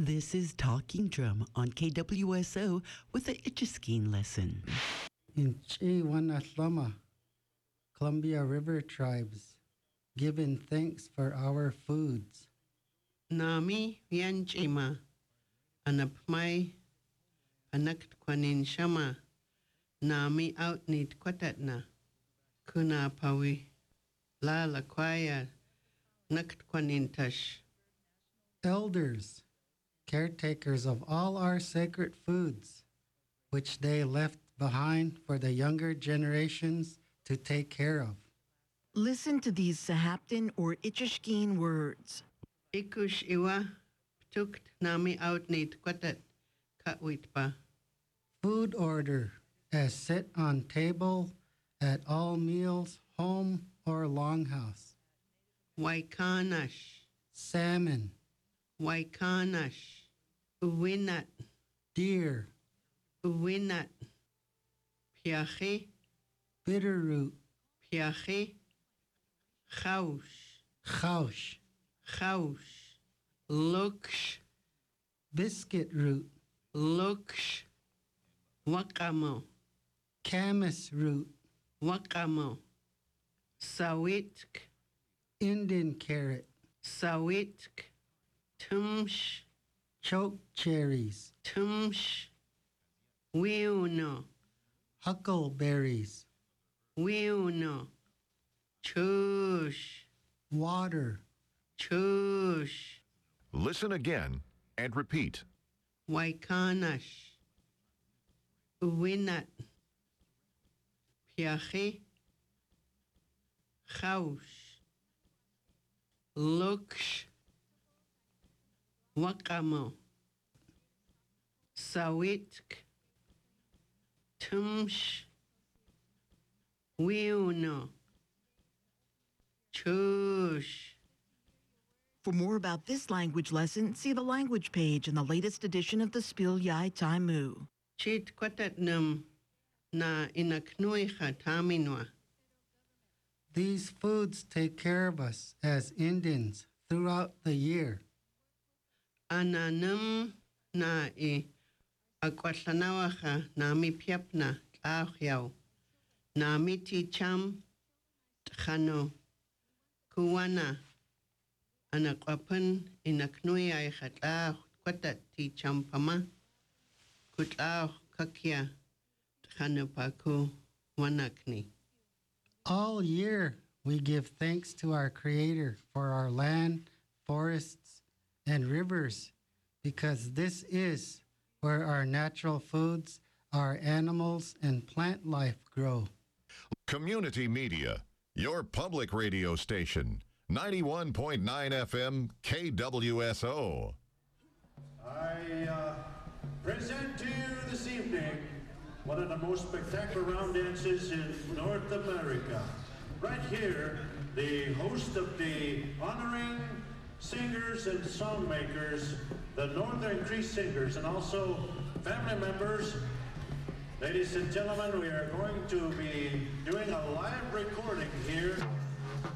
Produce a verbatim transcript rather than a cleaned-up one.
This is Talking Drum on K W S O with the Ichiskeen lesson. In Chiwanatlama, Columbia River tribes, giving thanks for our foods. Nami Yanchima, Anapmai, Anakt Kwanin Shama, Nami Outnit Kwatatna, Kuna Pawi, La Lakwaya, Nakt Kwanin Tash. Elders, caretakers of all our sacred foods, which they left behind for the younger generations to take care of. Listen to these Sahaptin or Ichishkeen words. Ikush Iwa, Ptukt Nami Outnit Kwatat, Katwitpa. Food order as set on table at all meals, home or longhouse. Waikanash, Salmon, Waikanash, Uwinat, deer, Uwinat, Piachi, bitterroot, Piachi, Chaush, chaush, Chaush, Luksh, biscuit root, Luksh, Wakamo, camas root, Wakamo, Sawitk, Indian carrot, Sawitk, Tumsh, choke cherries, Tumsh, Wiuno, huckleberries, Wiuno, Chush, water, Chush, Listen again and repeat. Waikanash, Uwinat, Piachi, Chaush, Luksh, Wakamo, Sawitk, Tumsh, Wiuno, Chush. For more about this language lesson, see the language page in the latest edition of the Spiel Yai Taimu. Chit kwatatnum na inaknuicha taminwa. These foods take care of us as Indians throughout the year. Ananum na I akwasanawacha na mi piapna tlaochiao. Na mi ti cham tchano. Kuwana anakwapun inaknuia ichatlao kwatat ti champama. Kutlao kakia tchano paku wanakni. All year, we give thanks to our Creator for our land, forests, and rivers, because this is where our natural foods, our animals, and plant life grow. Community Media, your public radio station, ninety-one point nine F M K W S O. I uh, present to you this evening one of the most spectacular round dances in North America. Right here, the host of the honoring singers and songmakers, the Northern Cree Singers, and also family members. Ladies and gentlemen, we are going to be doing a live recording here